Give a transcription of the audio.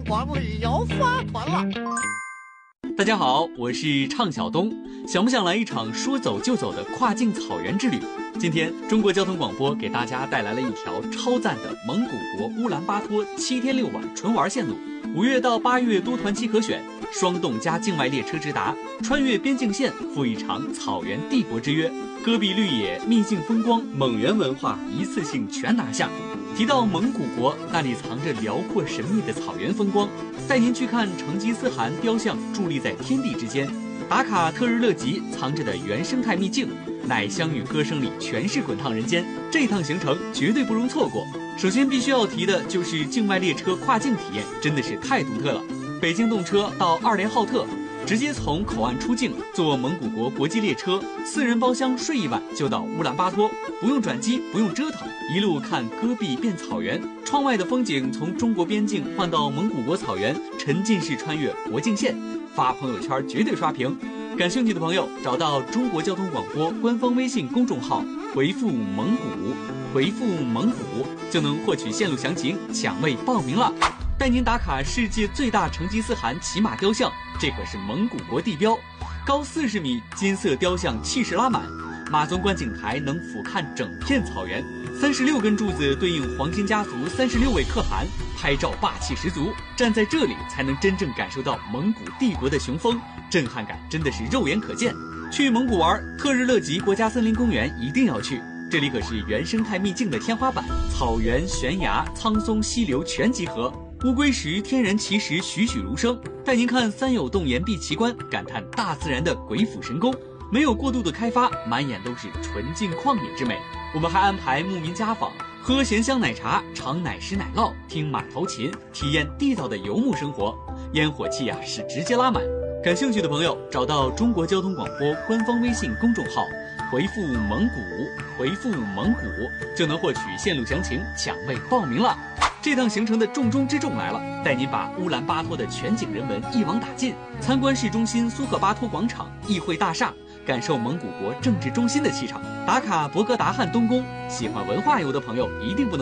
团了，要发团了！ 大家好，我是畅晓东。想不想来一场说走就走的跨境草原之旅？今天中国交通广播给大家带来了一条超赞的蒙古国乌兰巴托7天6晚纯玩线路。5月到8月多团期可选，双动加境外列车直达，穿越边境线，赴一场草原帝国之约。戈壁绿野、秘境风光、蒙元文化一次性全拿下。提到蒙古国，那里藏着辽阔神秘的草原风光，带您去看成吉思汗雕像伫立在天地之间，达卡特日勒吉藏着的原生态秘境，奶香与歌声里全是滚烫人间。这趟行程绝对不容错过。首先必须要提的就是境外列车跨境体验，真的是太独特了。北京动车到2连浩特，直接从口岸出境，坐蒙古国国际列车，4人包厢睡1晚就到乌兰巴托，不用转机，不用折腾，一路看戈壁变草原，窗外的风景从中国边境换到蒙古国草原，沉浸式穿越国境线，发朋友圈绝对刷屏。感兴趣的朋友找到中国交通广播官方微信公众号，回复蒙古就能获取线路详情，抢位报名了。带您打卡世界最大成吉思汗骑马雕像，这可是蒙古国地标，高40米，金色雕像气势拉满，马鬃观景台能俯瞰整片草原，36根柱子对应黄金家族36位可汗，拍照霸气十足，站在这里才能真正感受到蒙古帝国的雄风，震撼感真的是肉眼可见。去蒙古玩，特日勒吉国家森林公园一定要去，这里可是原生态秘境的天花板，草原、悬崖、苍松、溪流全集合，乌龟石、天然奇石栩栩如生，带您看三有洞岩壁奇观，感叹大自然的鬼斧神工，没有过度的开发，满眼都是纯净旷野之美。我们还安排牧民家访，喝咸香奶茶，尝奶食奶酪，听马头琴，体验地道的游牧生活，烟火气是直接拉满。感兴趣的朋友找到中国交通广播官方微信公众号，回复蒙古就能获取线路详情，抢位报名了。这趟行程的重中之重来了，带您把乌兰巴托的全景人文一网打尽，参观市中心苏赫巴托广场、议会大厦，感受蒙古国政治中心的气场，打卡博格达汉东宫。喜欢文化游的朋友一定不能